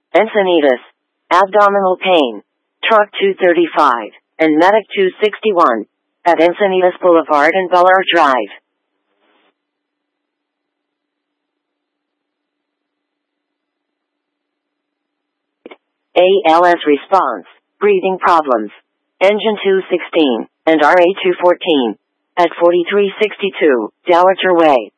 Encinitas. Abdominal pain. Truck 235 and Medic 261 at Encinitas Boulevard and Beller Drive. ALS response. Breathing problems. Engine 216 and RA 214 at 4362 Dowager Way.